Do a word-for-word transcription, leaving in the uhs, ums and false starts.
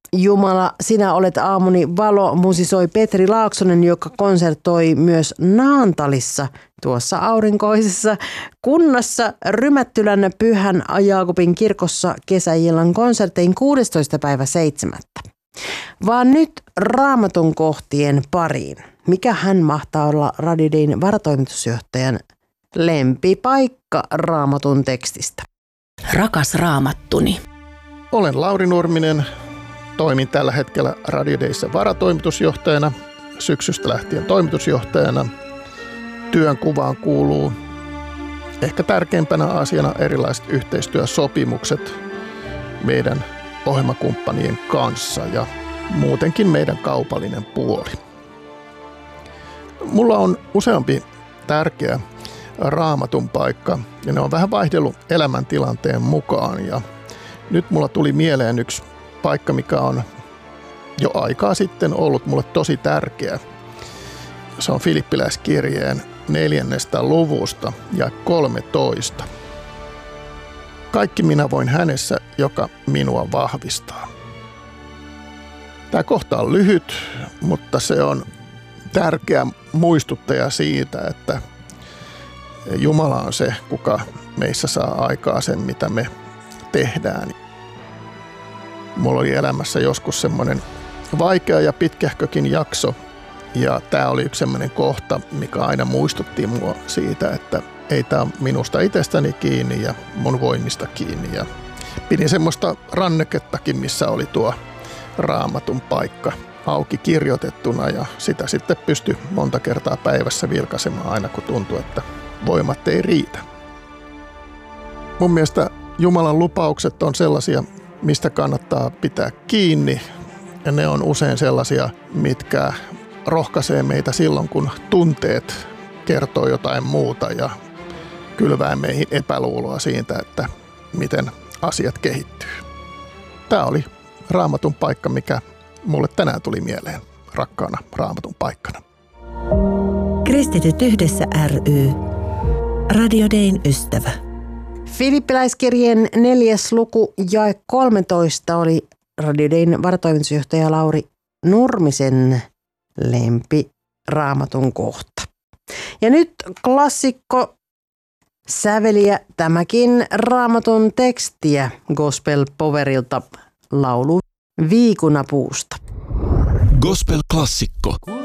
Jumala, sinä olet aamuni valo, musisoi Petri Laaksonen, joka konsertoi myös Naantalissa, tuossa aurinkoisessa kunnassa Rymättylän Pyhän Jaakobin kirkossa kesäillan konsertein kuudestoista päivä seitsemättä. Vaan nyt Raamatun kohtien pariin. Mikä hän mahtaa olla Radio Dayn varatoimitusjohtajan lempipaikka Raamatun tekstistä? Rakas Raamattuni. Olen Lauri Nurminen. Toimin tällä hetkellä Radio Dayssä varatoimitusjohtajana, syksystä lähtien toimitusjohtajana. Työnkuvaan kuuluu ehkä tärkeimpänä asiana erilaiset yhteistyösopimukset meidän ohjelmakumppanien kanssa ja muutenkin meidän kaupallinen puoli. Mulla on useampi tärkeä Raamatun paikka ja ne on vähän vaihdellut elämäntilanteen mukaan ja nyt mulla tuli mieleen yksi paikka, mikä on jo aikaa sitten ollut mulle tosi tärkeä. Se on Filippiläiskirjeen neljännestä luvusta ja kolmetoista. Kaikki minä voin hänessä, joka minua vahvistaa. Tämä kohta on lyhyt, mutta se on tärkeä muistuttaja siitä, että Jumala on se, kuka meissä saa aikaa sen, mitä me tehdään. Mulla oli elämässä joskus semmoinen vaikea ja pitkähkökin jakso, ja tämä oli yksi semmoinen kohta, mikä aina muistutti mua siitä, että ei tämä ole minusta itsestäni kiinni ja mun voimista kiinni. Ja pidin semmoista rannekettakin, missä oli tuo Raamatun paikka auki kirjoitettuna, ja sitä sitten pystyi monta kertaa päivässä vilkaisemaan aina, kun tuntui, että voimat ei riitä. Mun mielestä Jumalan lupaukset on sellaisia, mistä kannattaa pitää kiinni, ja ne on usein sellaisia, mitkä rohkaisee meitä silloin, kun tunteet kertoo jotain muuta ja kylvää meihin epäluuloa siitä, että miten asiat kehittyy. Tämä oli Raamatun paikka, mikä mulle tänään tuli mieleen rakkaana Raamatun paikkana. Kristityt yhdessä ry. Radio Dayn ystävä. Filippiläiskirjeen neljäs luku jae kolmetoista oli Radio Dayn varatoimitusjohtaja Lauri Nurmisen lempi Raamatun kohta. Ja nyt klassikko säveliä tämäkin Raamatun tekstiä Gospel Powerilta laulu Viikunapuusta. Gospel klassikko.